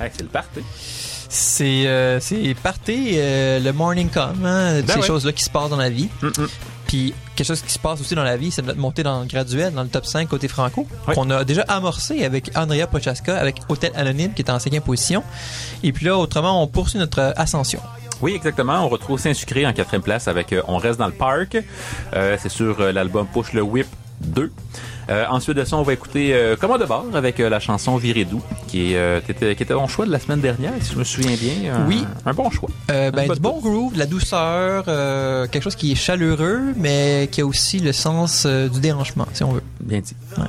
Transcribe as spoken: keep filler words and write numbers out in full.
Hey, c'est le party. C'est, euh, c'est party, euh, le morning come, hein, Ben ces ouais. choses-là qui se passent dans la vie. Mm-mm. Puis quelque chose qui se passe aussi dans la vie, c'est notre montée dans le graduel, dans le top cinq côté franco, Oui. qu'on a déjà amorcé avec Andrea Prochaska, avec Hôtel Anonyme, qui est en cinquième position. Et puis là, autrement, on poursuit notre ascension. Oui, exactement. On retrouve Saint-Sucré en quatrième place avec euh, On reste dans le parc. Euh, c'est sur euh, l'album Push le Whip deux. Euh, ensuite de ça, on va écouter euh, Comment de bord avec euh, la chanson Viré doux, qui, est, euh, qui, était, qui était ton choix de la semaine dernière, si je me souviens bien. Un, Oui. Un bon choix. Euh, ben, Une du bonne bon groove, de la douceur, euh, quelque chose qui est chaleureux, mais qui a aussi le sens euh, du dérangement, si on veut. Bien dit. Ouais.